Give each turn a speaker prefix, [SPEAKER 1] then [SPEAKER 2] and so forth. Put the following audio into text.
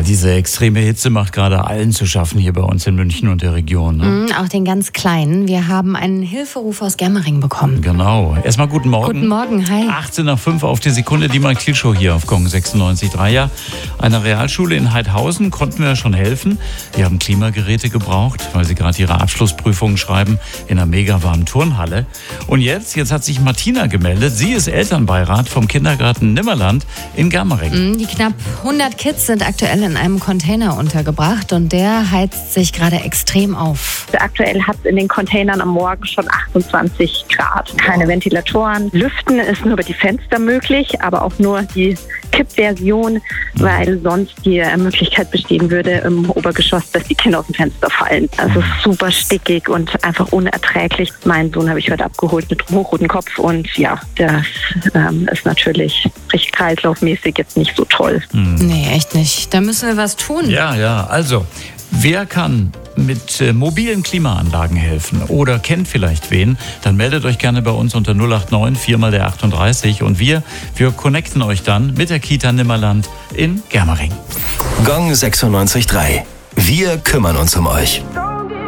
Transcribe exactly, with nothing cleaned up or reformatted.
[SPEAKER 1] diese extreme Hitze macht gerade allen zu schaffen hier bei uns in München und der Region. Ne?
[SPEAKER 2] Mhm, auch den ganz Kleinen. Wir haben einen Hilferuf aus Germering bekommen.
[SPEAKER 1] Genau. Erstmal guten Morgen.
[SPEAKER 2] Guten Morgen, hi.
[SPEAKER 1] achtzehn nach fünf auf die Sekunde, die Mark-Thiel-Show hier auf Gong sechsundneunzig Komma drei. Ja, einer Realschule in Heidhausen konnten wir schon helfen. Die haben Klimageräte gebraucht, weil sie gerade ihre Abschlussprüfungen schreiben in einer mega warmen Turnhalle. Und jetzt, jetzt hat sich Martina gemeldet. Sie ist Elternbeirat vom Kindergarten Nimmerland in Germering.
[SPEAKER 2] Mhm, die knapp hundert Kids sind aktuell in einem Container untergebracht und der heizt sich gerade extrem auf.
[SPEAKER 3] Aktuell hat es in den Containern am Morgen schon achtundzwanzig Grad. Keine Ventilatoren. Lüften ist nur über die Fenster möglich, aber auch nur die Kippversion, weil sonst die Möglichkeit bestehen würde im Obergeschoss, dass die Kinder aus dem Fenster fallen. Also es ist super stickig und einfach unerträglich. Meinen Sohn habe ich heute abgeholt mit hochrotem Kopf und ja, das ähm, ist natürlich recht kreislaufmäßig jetzt nicht so toll.
[SPEAKER 1] Hm.
[SPEAKER 2] Nee, echt nicht. Da müssen wir was tun.
[SPEAKER 1] Ja, ja, also wer kann mit äh, mobilen Klimaanlagen helfen oder kennt vielleicht wen, dann meldet euch gerne bei uns unter null acht neun vier mal der achtunddreißig und wir, wir connecten euch dann mit der Kita Nimmerland in Germering.
[SPEAKER 4] Gong sechsundneunzig Komma drei. Wir kümmern uns um euch.